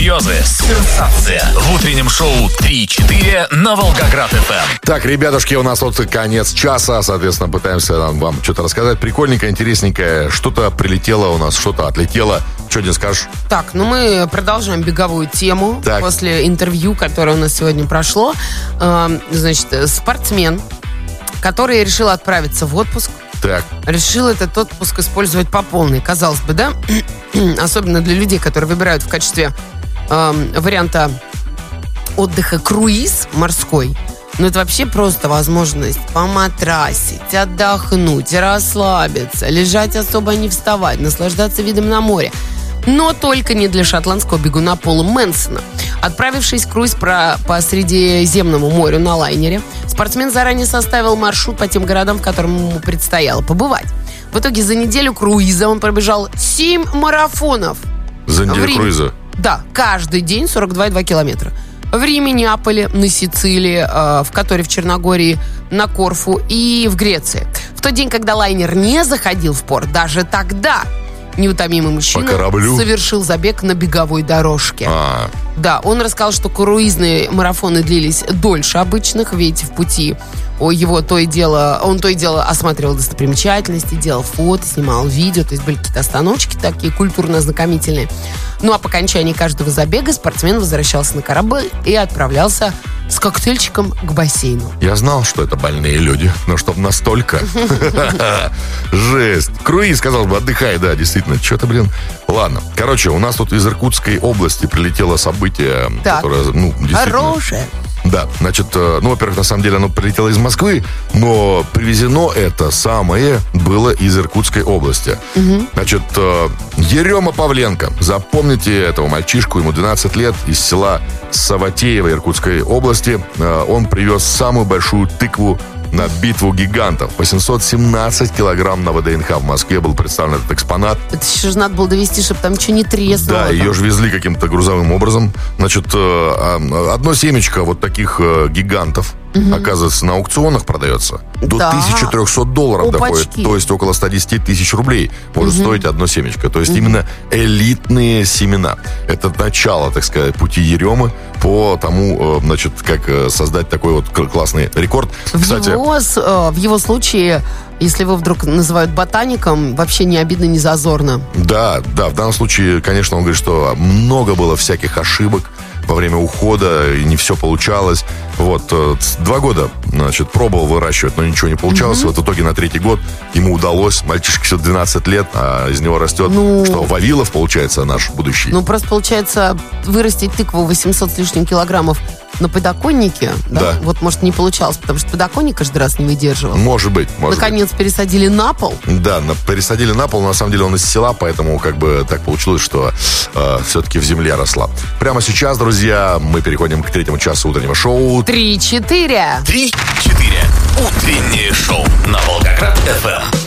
Курьезы, сенсация. В утреннем шоу 3-4 на Волгоград-ФМ. Так, ребятушки, у нас вот конец часа, соответственно, пытаемся вам что-то рассказать. Прикольненькое, интересненькое. Что-то прилетело у нас, что-то отлетело. Что, Дин, скажешь? Так, ну мы продолжаем беговую тему. Так. После интервью, которое у нас сегодня прошло. Значит, спортсмен, который решил отправиться в отпуск, Так. решил этот отпуск использовать по полной. Казалось бы, да? Особенно для людей, которые выбирают в качестве варианта отдыха круиз морской. Но это вообще просто возможность поматрасить, отдохнуть, расслабиться, лежать особо не вставать, наслаждаться видом на море. Но только не для шотландского бегуна Пола Мэнсона. Отправившись в круиз по Средиземному морю на лайнере, спортсмен заранее составил маршрут по тем городам, в которых ему предстояло побывать. В итоге за неделю круиза он пробежал 7 марафонов. За неделю круиза? Да, каждый день 42,2 километра. В Риме, Неаполе, на Сицилии, в Которе, в Черногории, на Корфу и в Греции. В тот день, когда лайнер не заходил в порт, даже тогда неутомимый мужчина совершил забег на беговой дорожке. Да, он рассказал, что круизные марафоны длились дольше обычных, ведь в пути он то и дело осматривал достопримечательности, делал фото, снимал видео, то есть были какие-то остановочки такие культурно-ознакомительные. Ну а по окончании каждого забега спортсмен возвращался на корабль и отправлялся с коктейльчиком к бассейну. Я знал, что это больные люди, но чтоб настолько. Жесть. Круиз, казалось бы, отдыхай, да, действительно. Что-то, Ладно. Короче, у нас тут из Иркутской области прилетело событие, которое, действительно... Хорошее. Да, значит, во-первых, на самом деле оно прилетело из Москвы, но привезено это самое было из Иркутской области. Значит, Ерема Павленко, запомните этого мальчишку, ему 12 лет, из села Саватеево Иркутской области. Он привез самую большую тыкву на битву гигантов. 817 килограмм на ВДНХ в Москве был представлен этот экспонат. Это еще же надо было довести, чтобы там ничего не треснуло. Да, ее же везли каким-то грузовым образом. Значит, одно семечко вот таких гигантов, оказывается, на аукционах продается. До $1300 доходит. То есть около 110 тысяч рублей может стоить одно семечко. То есть именно элитные семена. Это начало, так сказать, пути Еремы по тому, значит, как создать такой вот классный рекорд. Кстати, в его случае, если его вдруг называют ботаником, вообще не обидно, не зазорно. Да, в данном случае, конечно, он говорит, что много было всяких ошибок во время ухода, и не все получалось. 2 года, значит, пробовал выращивать, но ничего не получалось. В итоге на 3-й год ему удалось. Мальчишке всего 12 лет, а из него растет, Вавилов, получается, наш будущий. Просто, получается, вырастить тыкву 800 с лишним килограммов на подоконнике, да? Вот, может, не получалось, потому что подоконник каждый раз не выдерживал. Может быть. Наконец пересадили на пол. Да, пересадили на пол, но на самом деле он из села, поэтому как бы так получилось, что все-таки в земле росла. Прямо сейчас, друзья, мы переходим к 3-му часу утреннего шоу. 3-4. 3-4. Утреннее шоу на Волгоград-ФМ.